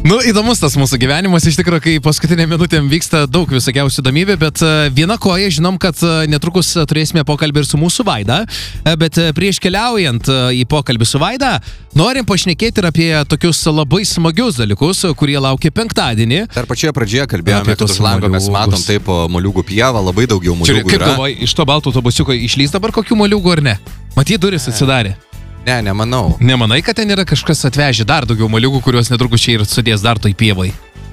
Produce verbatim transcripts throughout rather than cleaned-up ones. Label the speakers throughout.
Speaker 1: Nu, įdomus tas mūsų gyvenimas, iš tikrųjų, kai paskutinė minutė vyksta daug visokiausių įdomybių, bet viena koja, žinom, kad netrukus turėsime pokalbį ir su mūsų Vaida, bet prieš keliaujant į pokalbį su Vaida, norim pašnekėti ir apie tokius labai smagius dalykus, kurie laukia penktadienį.
Speaker 2: Dar pačioje pradžioje kalbėjome, kad už lango mes matom taip moliūgų pievą, labai daugiau moliūgų
Speaker 1: Kaip
Speaker 2: yra.
Speaker 1: galvoji, iš to balto autobusiuko išlys dabar kokių moliūgų ar ne? Matyt, duris atsidarė.
Speaker 2: Ne, nemanau.
Speaker 1: Nemanai, kad ten yra kažkas atvežę dar daugiau moliūgų, kuriuos netrukus čia ir sudės dar toj pievai?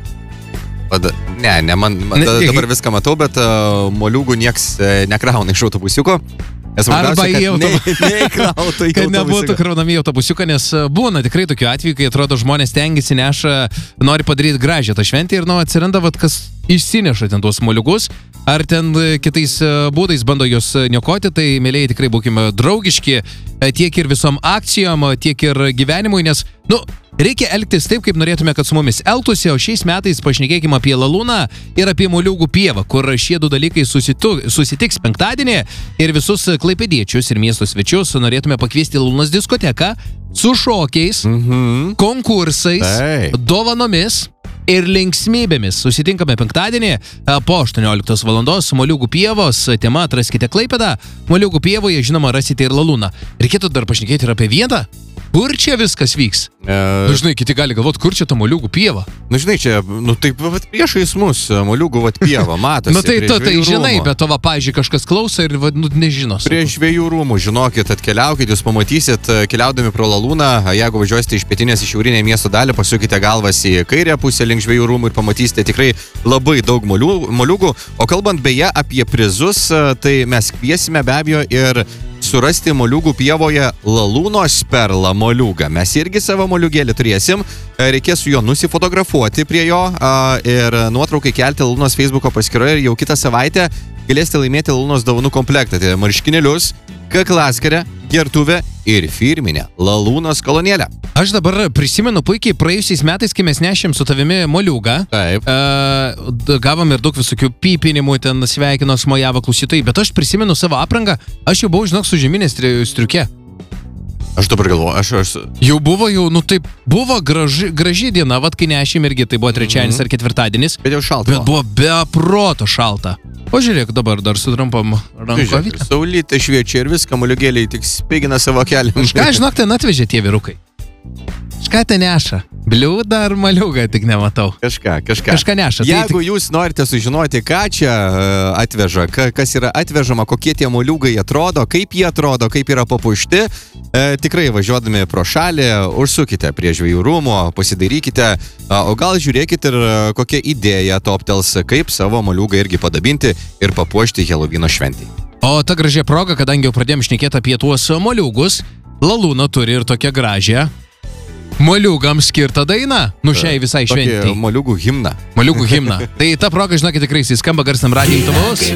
Speaker 2: Pada, ne, ne, man, man
Speaker 1: Ne,
Speaker 2: dabar viską matau, bet uh, moliūgų nieks uh, nekrauna iš autobusiuko.
Speaker 1: Arba į autobusiuką.
Speaker 2: Ne, neįkrautų į
Speaker 1: Kad nebūtų
Speaker 2: autobusiuką.
Speaker 1: kraunami į autobusiuką, nes būna tikrai tokių atvejų, kai atrodo žmonės tengiasi, neša, nori padaryti gražią tą šventę ir nu, atsiranda, vat, kas išsineša ten tuos moliūgus, ar ten kitais būdais bando juos niokoti, tai mėlėjai tikrai būkime draugiški tiek ir visom akcijom, tiek ir gyvenimui, nes, nu, reikia elgtis taip, kaip norėtume, kad su mumis elgtųsi, o šiais metais pašnekėkime apie Lalūną ir apie moliūgų pievą, kur šie du dalykai susitu, susitiks penktadienį ir visus klaipėdiečius ir miesto svečius norėtume pakviesti į Lalūnos diskoteką su šokiais,
Speaker 2: Mhm.
Speaker 1: konkursais,
Speaker 2: Taip.
Speaker 1: dovanomis ir linksmybėmis. Susitinkame penktadienį po aštuonioliktos valandos Moliūgų pievos. Tema atraskite Klaipėdą. Moliūgų pievoje, žinoma, rasite ir Lalūną. Reikėtų dar pašnekėti ir apie vietą. Kur čia viskas vyks?
Speaker 2: E,
Speaker 1: Nu, žinai, kiti gali galvoti, kur čia ta Moliūgų pieva.
Speaker 2: nu, žinai, čia, nu, taip, vat, priešais mus, moliūgų, vat, pieva, matosi.
Speaker 1: Na tai
Speaker 2: prie
Speaker 1: tu tai
Speaker 2: žvejų
Speaker 1: žinai,
Speaker 2: rūmų.
Speaker 1: bet to va, pavyzdžiui, kažkas klauso ir va, nu, nežino.
Speaker 2: Prie žvejų rūmų, žinokit, atkeliaukit, jūs pamatysit, keliaudami pro Lalūną, jeigu važiuosite iš pietinės į šiaurinę miesto dalį, pasukite galvas į kairę pusę link žvejų rūmų ir pamatysite tikrai labai daug molių- moliūgų. O kalbant beje apie prizus, tai mes kviesime be abejo ir surasti moliūgų pievoje Lalūnos perlą moliūgą. Mes irgi savo moliūgėlį turėsim, reikės su juo nusifotografuoti prie jo a, ir nuotraukai kelti Lalūnos Facebooko paskyroje ir jau kitą savaitę galėsite laimėti Lalūnos dovanų komplektą. Tai marškinėlius, kaklaskarę, gertuvę ir firminę Lalūnos kolonėlę.
Speaker 1: Aš dabar prisimenu puikiai praėjusiais metais, kai mes nešėm su tavimi moliūgą.
Speaker 2: Taip.
Speaker 1: Uh, gavom ir daug visokių pypinimų, ten sveikinos mojavo klausytojai, bet aš prisimenu savo aprangą, aš jau buvau, žinok, su žeminės stri- striuke.
Speaker 2: Aš dabar galvoju, aš... aš...
Speaker 1: Jau buvo, jau, nu taip, buvo graži, graži diena, vat kai nešėm irgi, tai buvo trečiadienis
Speaker 2: Mhm.
Speaker 1: ar ketvirtadienis,
Speaker 2: Bet jau šalta.
Speaker 1: bet buvo be proto šalta. O žiūrėk, dabar dar su trumpam rankovytę.
Speaker 2: Saulytė šviečia ir viską, moliūgėliai tik spigina savo kelią.
Speaker 1: Ką, žinok, ten atvežė tie vyrukai? Ką ten neša? Bliūdą ar maliūgą, tik nematau.
Speaker 2: Kažką, kažką.
Speaker 1: Kažką neša. Tai
Speaker 2: Jeigu jūs norite sužinoti, ką čia e, atveža, ka, kas yra atvežama, kokie tie moliūgai atrodo, kaip jie atrodo, kaip yra papuošti, e, tikrai važiuodami pro šalį, užsukite prie žvejų rūmų, pasidairykite, a, o gal žiūrėkite ir e, kokia idėja toptels, kaip savo moliūgą irgi padabinti ir papuošti Helovino šventį.
Speaker 1: O ta gražia proga, kadangi jau pradėjom šnekėti apie tuos moliūgus, Lalūna turi ir tokią gražią moliūgams skirtą dainą, nu šiai visai šventei.
Speaker 2: Tokį moliūgų himną.
Speaker 1: Moliūgų himną. Tai ta proga, žinokit, tikrai jis skamba garsam radijo imtuvus.